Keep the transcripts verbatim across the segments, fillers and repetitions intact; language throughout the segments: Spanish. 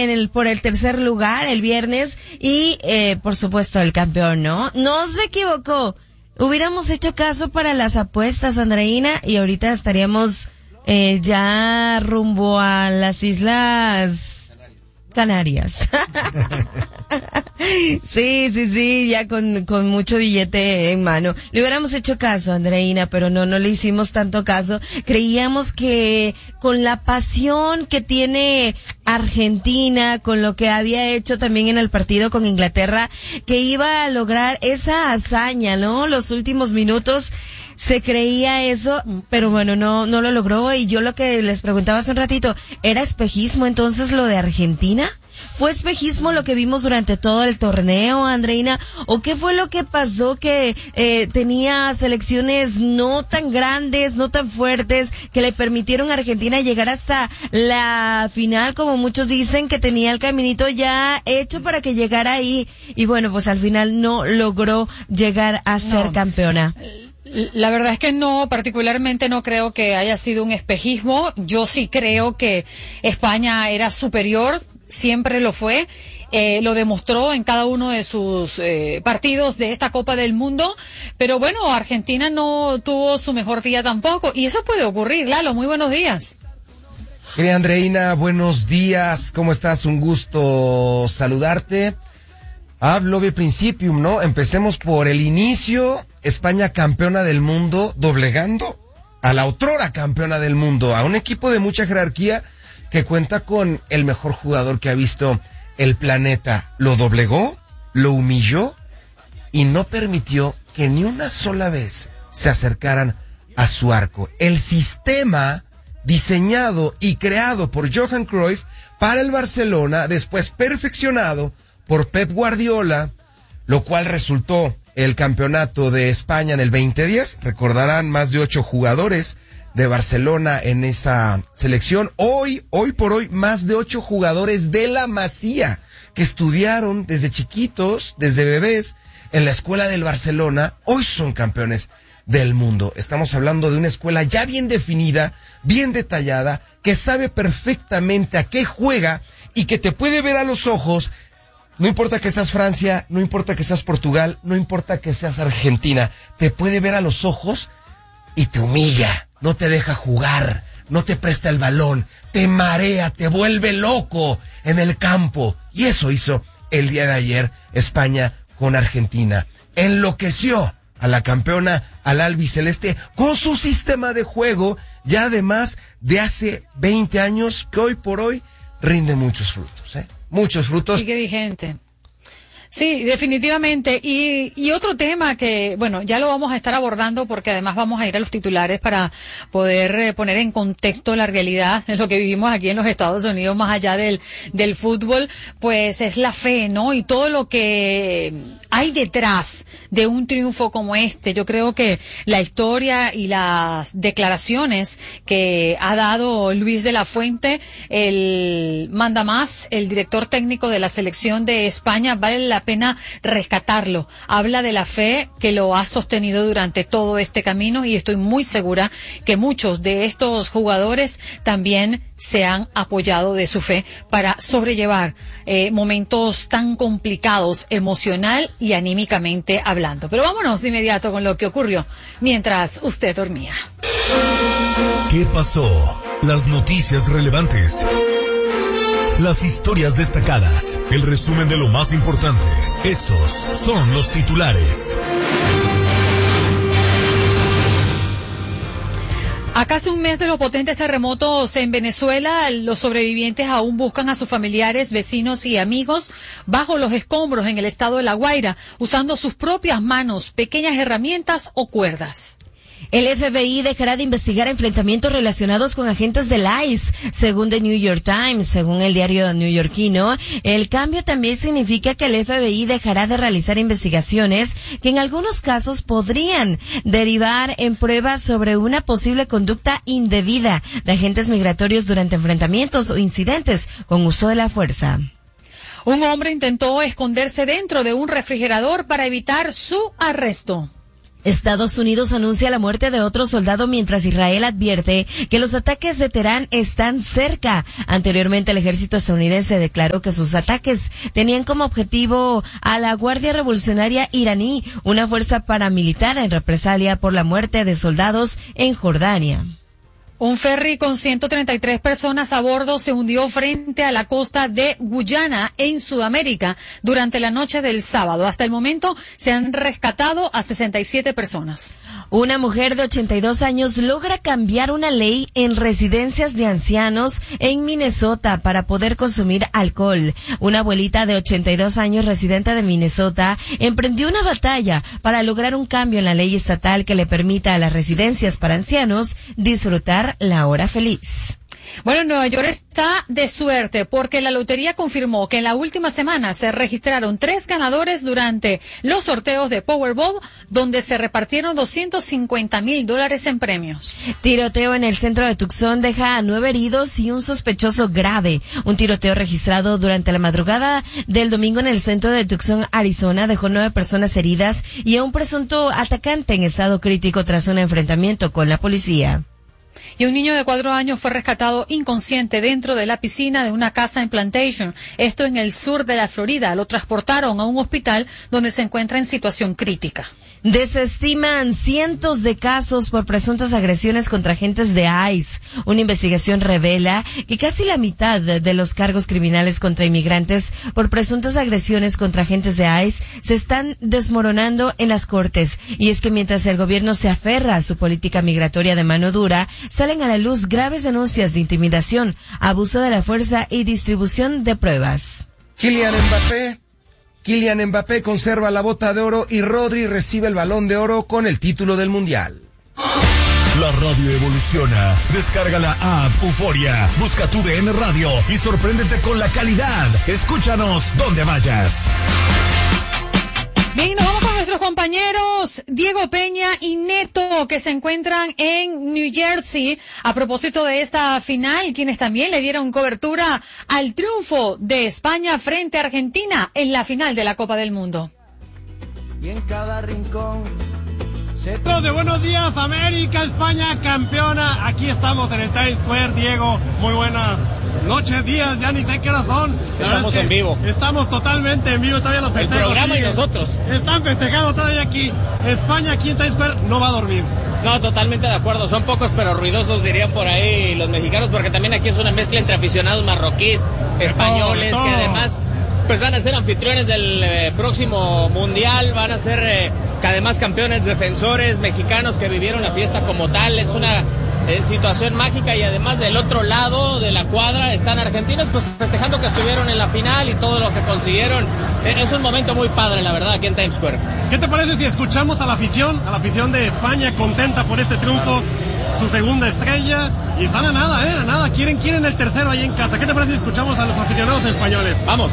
en el, por el tercer lugar el viernes y, eh, por supuesto, el campeón, ¿no? No se equivocó. Hubiéramos hecho caso para las apuestas, Andreina, y ahorita estaríamos eh, ya rumbo a las Islas Canarias. Sí, sí, sí, ya con, con mucho billete en mano. Le hubiéramos hecho caso, Andreina, pero no, no le hicimos tanto caso. Creíamos que con la pasión que tiene Argentina, con lo que había hecho también en el partido con Inglaterra, que iba a lograr esa hazaña, ¿no? Los últimos minutos se creía eso, pero bueno, no, no lo logró. Y yo lo que les preguntaba hace un ratito, ¿era espejismo entonces lo de Argentina? ¿Fue espejismo lo que vimos durante todo el torneo, Andreina? ¿O qué fue lo que pasó que eh, tenía selecciones no tan grandes, no tan fuertes, que le permitieron a Argentina llegar hasta la final, como muchos dicen, que tenía el caminito ya hecho para que llegara ahí? Y bueno, pues al final no logró llegar a ser no. campeona. La verdad es que no, particularmente no creo que haya sido un espejismo. Yo sí creo que España era superior, siempre lo fue, eh, lo demostró en cada uno de sus eh, partidos de esta Copa del Mundo, pero bueno, Argentina no tuvo su mejor día tampoco, y eso puede ocurrir. Lalo, muy buenos días. Querida Andreina, buenos días, ¿cómo estás? Un gusto saludarte. Hablo de principium, ¿no? Empecemos por el inicio. España campeona del mundo, doblegando a la otrora campeona del mundo, a un equipo de mucha jerarquía que cuenta con el mejor jugador que ha visto el planeta. Lo doblegó, lo humilló y no permitió que ni una sola vez se acercaran a su arco. El sistema diseñado y creado por Johan Cruyff para el Barcelona, después perfeccionado por Pep Guardiola, lo cual resultó el campeonato de España en el veinte diez. Recordarán, más de ocho jugadores de Barcelona en esa selección. Hoy, hoy por hoy, más de ocho jugadores de la Masía que estudiaron desde chiquitos, desde bebés, en la escuela del Barcelona, hoy son campeones del mundo. Estamos hablando de una escuela ya bien definida, bien detallada, que sabe perfectamente a qué juega y que te puede ver a los ojos. No importa que seas Francia, no importa que seas Portugal, no importa que seas Argentina, te puede ver a los ojos y te humilla, no te deja jugar, no te presta el balón, te marea, te vuelve loco en el campo. Y eso hizo el día de ayer España con Argentina. Enloqueció a la campeona, al albiceleste, con su sistema de juego, ya además de hace veinte años, que hoy por hoy rinde muchos frutos, ¿eh? Muchos frutos. Sigue vigente. Sí, definitivamente. Y, y otro tema que, bueno, ya lo vamos a estar abordando porque además vamos a ir a los titulares para poder eh, poner en contexto la realidad de lo que vivimos aquí en los Estados Unidos, más allá del, del fútbol, pues es la fe, ¿no? Y todo lo que hay detrás de un triunfo como este. Yo creo que la historia y las declaraciones que ha dado Luis de la Fuente, el mandamás, el director técnico de la selección de España, vale la pena rescatarlo. Habla de la fe que lo ha sostenido durante todo este camino y estoy muy segura que muchos de estos jugadores también se han apoyado de su fe para sobrellevar eh, momentos tan complicados emocional y anímicamente hablando. Pero vámonos de inmediato con lo que ocurrió mientras usted dormía. ¿Qué pasó? Las noticias relevantes. Las historias destacadas, el resumen de lo más importante. Estos son los titulares. A casi un mes de los potentes terremotos en Venezuela, los sobrevivientes aún buscan a sus familiares, vecinos y amigos bajo los escombros en el estado de La Guaira, usando sus propias manos, pequeñas herramientas o cuerdas. El F B I dejará de investigar enfrentamientos relacionados con agentes del I C E, según The New York Times, según el diario neoyorquino. El cambio también significa que el F B I dejará de realizar investigaciones que en algunos casos podrían derivar en pruebas sobre una posible conducta indebida de agentes migratorios durante enfrentamientos o incidentes con uso de la fuerza. Un hombre intentó esconderse dentro de un refrigerador para evitar su arresto. Estados Unidos anuncia la muerte de otro soldado mientras Israel advierte que los ataques de Teherán están cerca. Anteriormente, el ejército estadounidense declaró que sus ataques tenían como objetivo a la Guardia Revolucionaria iraní, una fuerza paramilitar en represalia por la muerte de soldados en Jordania. Un ferry con ciento treinta y tres personas a bordo se hundió frente a la costa de Guyana, en Sudamérica, durante la noche del sábado. Hasta el momento se han rescatado a sesenta y siete personas. Una mujer de ochenta y dos años logra cambiar una ley en residencias de ancianos en Minnesota para poder consumir alcohol. Una abuelita de ochenta y dos años, residente de Minnesota, emprendió una batalla para lograr un cambio en la ley estatal que le permita a las residencias para ancianos disfrutar la hora feliz. Bueno, Nueva York está de suerte porque la lotería confirmó que en la última semana se registraron tres ganadores durante los sorteos de Powerball, donde se repartieron doscientos cincuenta mil dólares en premios. Tiroteo en el centro de Tucson deja a nueve heridos y un sospechoso grave. Un tiroteo registrado durante la madrugada del domingo en el centro de Tucson, Arizona, dejó nueve personas heridas y a un presunto atacante en estado crítico tras un enfrentamiento con la policía. Y un niño de cuatro años fue rescatado inconsciente dentro de la piscina de una casa en Plantation, esto en el sur de la Florida. Lo transportaron a un hospital donde se encuentra en situación crítica. Desestiman cientos de casos por presuntas agresiones contra agentes de ICE. Una investigación revela que casi la mitad de los cargos criminales contra inmigrantes por presuntas agresiones contra agentes de ICE se están desmoronando en las cortes. Y es que mientras el gobierno se aferra a su política migratoria de mano dura, salen a la luz graves denuncias de intimidación, abuso de la fuerza y distribución de pruebas. Kylian Mbappé. Kylian Mbappé conserva la bota de oro y Rodri recibe el balón de oro con el título del Mundial. La radio evoluciona. Descarga la app Euforia. Busca tu D N Radio y sorpréndete con la calidad. Escúchanos donde vayas. Bien, nos vamos con nuestros compañeros Diego Peña y Neto, que se encuentran en New Jersey a propósito de esta final, quienes también le dieron cobertura al triunfo de España frente a Argentina en la final de la Copa del Mundo. Y en cada rincón se... de Buenos Días América, España campeona. Aquí estamos en el Times Square, Diego. Muy buenas noches, días, ya ni sé qué hora son. Estamos en vivo. Estamos totalmente en vivo, todavía los festejos. El programa siguen. Y nosotros. Están festejando todavía aquí. España aquí en Times Square no va a dormir. No, totalmente de acuerdo. Son pocos pero ruidosos, dirían por ahí los mexicanos, porque también aquí es una mezcla entre aficionados marroquíes, españoles, todo, todo. que además pues van a ser anfitriones del eh, próximo mundial, van a ser eh, que además campeones defensores mexicanos que vivieron la fiesta como tal. Es una eh, situación mágica, y además del otro lado de la cuadra están argentinos pues festejando que estuvieron en la final y todo lo que consiguieron. Eh, es un momento muy padre, la verdad, aquí en Times Square. ¿Qué te parece si escuchamos a la afición, a la afición de España, contenta por este triunfo, su segunda estrella, y están a nada, eh, a nada, quieren, quieren el tercero ahí en casa? ¿Qué te parece si escuchamos a los aficionados españoles? Vamos.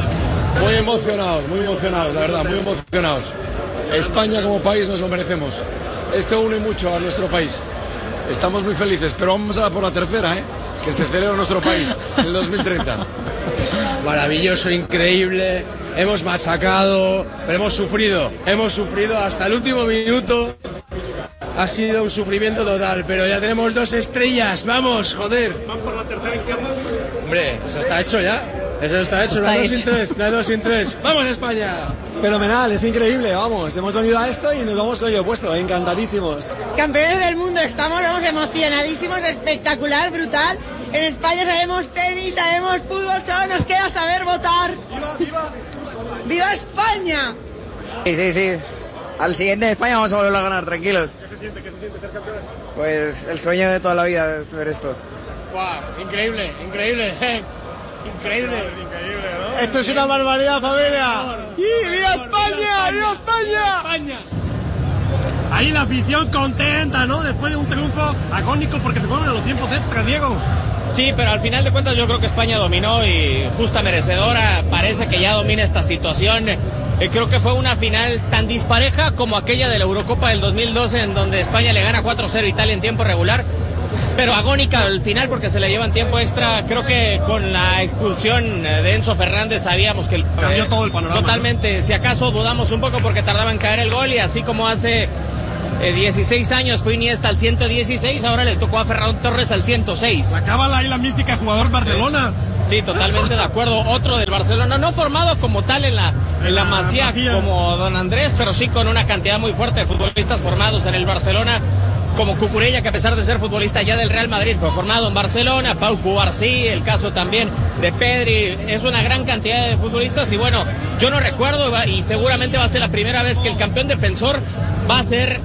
Muy emocionados, muy emocionados, la verdad, muy emocionados. España como país nos lo merecemos. Esto une mucho a nuestro país. Estamos muy felices, pero vamos a dar por la tercera, ¿eh? Que se celebra en nuestro país, en el dos mil treinta. Maravilloso, increíble. Hemos machacado, pero hemos sufrido. Hemos sufrido hasta el último minuto. Ha sido un sufrimiento total, pero ya tenemos dos estrellas. Vamos, joder. ¿Van por la tercera en casa? Hombre, eso está hecho ya. Eso está hecho, no hay dos sin tres, no hay dos sin tres. ¡Vamos, España! Fenomenal, es increíble, vamos. Hemos venido a esto y nos vamos con ello puesto, encantadísimos. Campeones del mundo, estamos vamos, emocionadísimos, espectacular, brutal. En España sabemos tenis, sabemos fútbol, solo nos queda saber votar. ¡Viva, viva! ¡Viva España! Sí, sí, sí. Al siguiente de España vamos a volver a ganar, tranquilos. ¿Qué se siente, qué se siente ser campeón? Pues el sueño de toda la vida, ver esto. Wow, increíble, increíble. Increíble. Increíble, ¿no? Esto es una barbaridad, familia. ¡Y viva España! ¡Viva España! España! Ahí la afición contenta, ¿no? Después de un triunfo agónico porque se fueron a los tiempos extras, Diego. Sí, pero al final de cuentas yo creo que España dominó y justa merecedora. Parece que ya domina esta situación. Eh, creo que fue una final tan dispareja como aquella de la Eurocopa del dos mil doce, en donde España le gana cuatro cero a Italia en tiempo regular. Pero agónica al final porque se le llevan tiempo extra. Creo que con la expulsión de Enzo Fernández sabíamos que el, cambió eh, todo el panorama. Totalmente. ¿No? Si acaso dudamos un poco porque tardaba en caer el gol, y así como hace eh, dieciséis años, fue Iniesta al ciento dieciséis, ahora le tocó a Ferran Torres al ciento seis. La cábala y la mística, jugador Barcelona. Sí, totalmente de acuerdo. Otro del Barcelona, no formado como tal en la, en la Masía como Don Andrés, pero sí con una cantidad muy fuerte de futbolistas formados en el Barcelona, como Cucurella, que a pesar de ser futbolista ya del Real Madrid, fue formado en Barcelona, Pau Cubarsí, el caso también de Pedri, es una gran cantidad de futbolistas y bueno, yo no recuerdo y seguramente va a ser la primera vez que el campeón defensor va a ser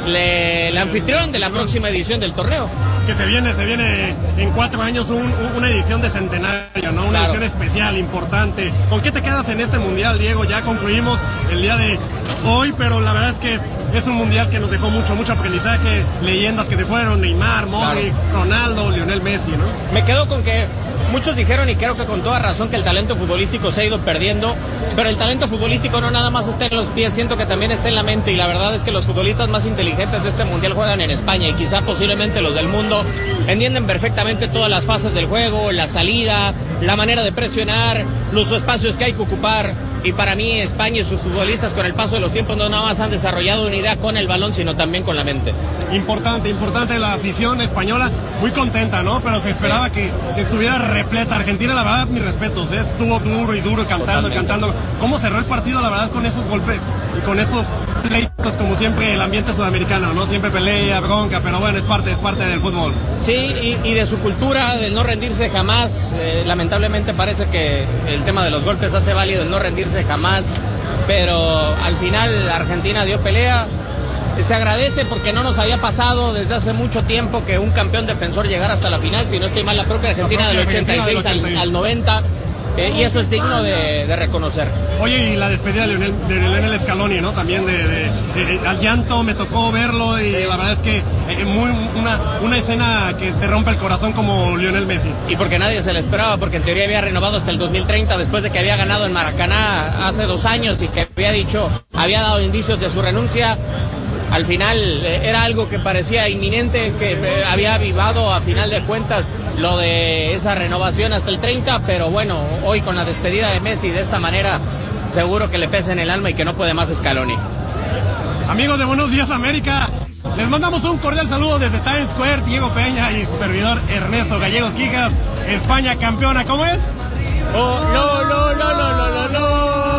le, el anfitrión de la próxima edición del torneo. Que se viene, se viene en cuatro años un, una edición de centenario, ¿no? Una Claro. edición especial, importante. ¿Con qué te quedas en este mundial, Diego? Ya concluimos el día de hoy, pero la verdad es que es un mundial que nos dejó mucho, mucho aprendizaje, leyendas que se fueron, Neymar, Modric, Ronaldo, Lionel Messi, ¿no? Me quedo con que muchos dijeron, y creo que con toda razón, que el talento futbolístico se ha ido perdiendo, pero el talento futbolístico no nada más está en los pies, siento que también está en la mente, y la verdad es que los futbolistas más inteligentes de este mundial juegan en España, y quizá posiblemente los del mundo entienden perfectamente todas las fases del juego, la salida, la manera de presionar, los espacios que hay que ocupar, y para mí España y sus futbolistas con el paso de los tiempos no nada más han desarrollado una idea con el balón, sino también con la mente. Importante, importante la afición española, muy contenta, ¿no? Pero se esperaba que, que estuviera repleta. Argentina, la verdad, mis respetos, ¿eh? Estuvo duro y duro, cantando, Totalmente. cantando. ¿Cómo cerró el partido, la verdad, con esos golpes y con esos pleitos, como siempre, el ambiente sudamericano, ¿no? Siempre pelea, bronca, pero bueno, es parte, es parte del fútbol. Sí, y, y de su cultura, de no rendirse jamás. Eh, lamentablemente parece que el tema de los golpes hace válido el no rendirse jamás, pero al final Argentina dio pelea. Se agradece porque no nos había pasado desde hace mucho tiempo que un campeón defensor llegara hasta la final, si no estoy mal, la propia Argentina La propia del ochenta y seis Argentina del al, al noventa, eh, y eso es digno de, de reconocer. Oye, y la despedida de Lionel, de Lionel Scaloni, ¿no? También de, de, de- al llanto, me tocó verlo y la verdad es que eh, muy una, una escena que te rompe el corazón como Lionel Messi. Y porque nadie se lo esperaba, porque en teoría había renovado hasta el dos mil treinta después de que había ganado en Maracaná hace dos años y que había dicho, había dado indicios de su renuncia. Al final eh, era algo que parecía inminente, que eh, había avivado a final de cuentas lo de esa renovación hasta el treinta, pero bueno, hoy con la despedida de Messi de esta manera, seguro que le pesa en el alma y que no puede más Scaloni. Amigos de Buenos Días América, les mandamos un cordial saludo desde Times Square, Diego Peña y su servidor Ernesto Gallegos Quijas. España campeona, ¿cómo es? Oh, no, no, no, no, no, no,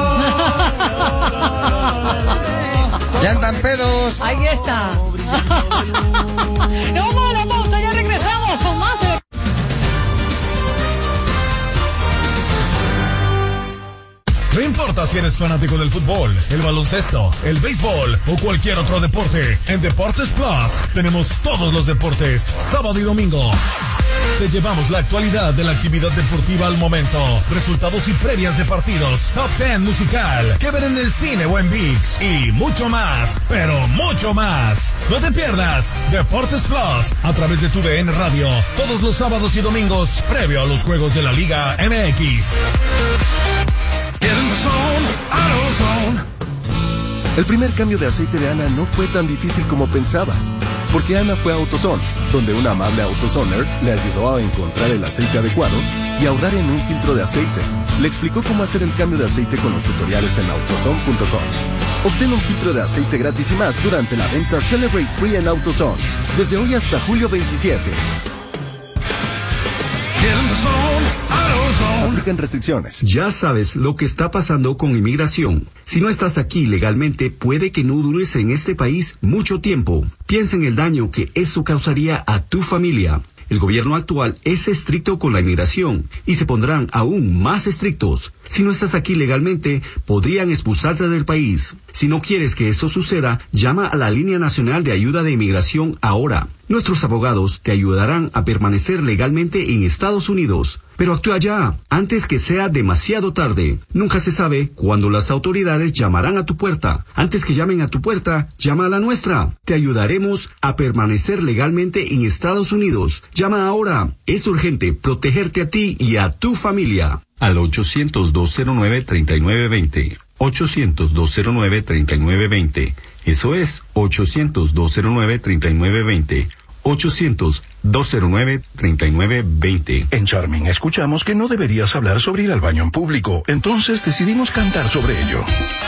no. Ya andan pedos. Ahí está. No vamos a la pausa, ya regresamos con más. de- No importa si eres fanático del fútbol, el baloncesto, el béisbol o cualquier otro deporte, en Deportes Plus tenemos todos los deportes, sábado y domingo. Te llevamos la actualidad de la actividad deportiva al momento, resultados y previas de partidos, top ten musical, que ver en el cine o en ViX y mucho más, pero mucho más. No te pierdas Deportes Plus a través de tu D N Radio, todos los sábados y domingos, previo a los juegos de la Liga M X. El primer cambio de aceite de Ana no fue tan difícil como pensaba, porque Ana fue a AutoZone, donde una amable AutoZoner le ayudó a encontrar el aceite adecuado y ahorrar en un filtro de aceite. Le explicó cómo hacer el cambio de aceite con los tutoriales en autozone punto com. Obtén un filtro de aceite gratis y más durante la venta Celebrate Free en AutoZone, desde hoy hasta julio veintisiete. Aplican restricciones. Ya sabes lo que está pasando con inmigración. Si no estás aquí legalmente, puede que no dures en este país mucho tiempo. Piensa en el daño que eso causaría a tu familia. El gobierno actual es estricto con la inmigración y se pondrán aún más estrictos. Si no estás aquí legalmente, podrían expulsarte del país. Si no quieres que eso suceda, llama a la Línea Nacional de Ayuda de Inmigración ahora. Nuestros abogados te ayudarán a permanecer legalmente en Estados Unidos. Pero actúa ya, antes que sea demasiado tarde. Nunca se sabe cuándo las autoridades llamarán a tu puerta. Antes que llamen a tu puerta, llama a la nuestra. Te ayudaremos a permanecer legalmente en Estados Unidos. Llama ahora. Es urgente protegerte a ti y a tu familia. Al ochocientos, dos cero nueve, treinta y nueve veinte. ochocientos, dos cero nueve, treinta y nueve veinte. Eso es ochocientos, dos cero nueve, treinta y nueve veinte. ochocientos, dos cero nueve, treinta y nueve veinte. En Charming escuchamos que no deberías hablar sobre ir al baño en público, entonces decidimos cantar sobre ello.